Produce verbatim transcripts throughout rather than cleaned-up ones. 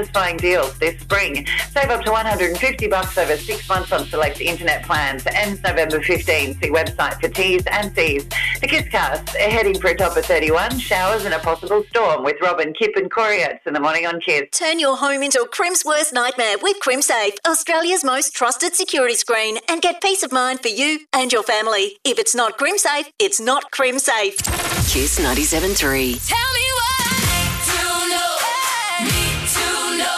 satisfying deals this spring. Save up to one hundred fifty bucks over six months on select internet plans. Ends November fifteenth. See website for T's and C's. The Kisscast are heading for a top of thirty-one. Showers and a possible storm with Robin, Kip and Corey Oates in the morning on Kiss. Turn your home into a Crim's worst nightmare with CrimSafe, Australia's most trusted security screen, and get peace of mind for you and your family. If it's not CrimSafe, it's not CrimSafe. Kiss ninety-seven point three. Tell me what to know. Need to know.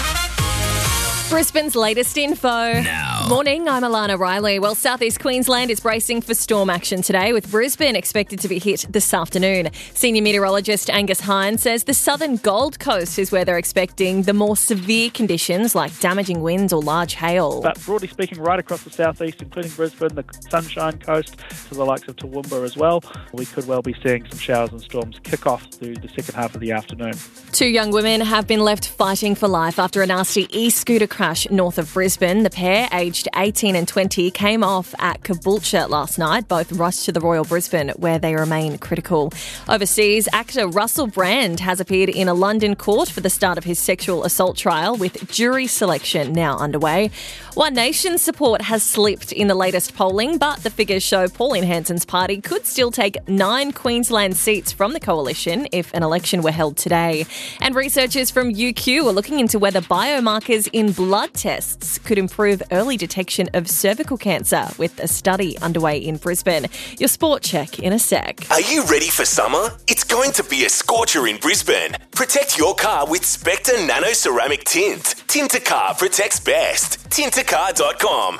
Brisbane's latest info. Now. Morning, I'm Alana Riley. Well, southeast Queensland is bracing for storm action today, with Brisbane expected to be hit this afternoon. Senior meteorologist Angus Hine says the southern Gold Coast is where they're expecting the more severe conditions like damaging winds or large hail. But broadly speaking, right across the southeast, including Brisbane, the Sunshine Coast, to the likes of Toowoomba as well, we could well be seeing some showers and storms kick off through the second half of the afternoon. Two young women have been left fighting for life after a nasty e-scooter crash north of Brisbane. The pair, aged eighteen and twenty, came off at Caboolture last night. Both rushed to the Royal Brisbane, where they remain critical. Overseas, actor Russell Brand has appeared in a London court for the start of his sexual assault trial, with jury selection now underway. One Nation's support has slipped in the latest polling, but the figures show Pauline Hanson's party could still take nine Queensland seats from the coalition if an election were held today. And researchers from U Q are looking into whether biomarkers in blood tests could improve early detection of cervical cancer, with a study underway in Brisbane. Your sport check in a sec. Are you ready for summer? It's going to be a scorcher in Brisbane. Protect your car with Spectre Nano Ceramic Tint. Tint a car protects best. tint a car dot com.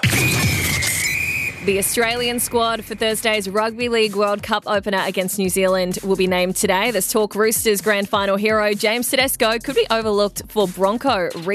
The Australian squad for Thursday's Rugby League World Cup opener against New Zealand will be named today. There's talk Roosters grand final hero James Tedesco could be overlooked for Bronco